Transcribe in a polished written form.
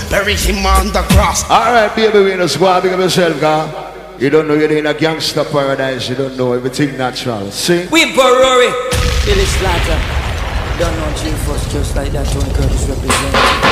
bury him on the cross. Alright, baby, we just go out big of yourself, girl. You don't know you're in a gangster paradise. You don't know everything natural. See? We Rory, Billy Slater. Don't know G-Force just like that. Tony Curtis represents.